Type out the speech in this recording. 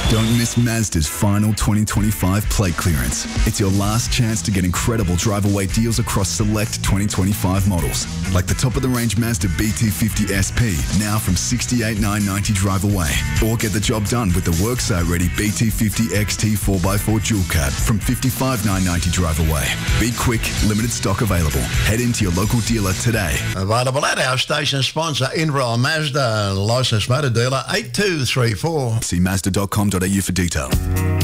Don't miss Mazda's final 2025 plate clearance. It's your last chance to get incredible drive-away deals across select 2025 models, like the top-of-the-range Mazda BT50 SP, now from $68,990 drive-away. Or get the job done with the worksite-ready BT50 XT 4x4 dual cab from $55,990 drive-away. Be quick, limited stock available. Head into your local dealer today. Available at our station sponsor, Inverell Mazda, licensed motor dealer 8234. See Mazda.com.au for detail.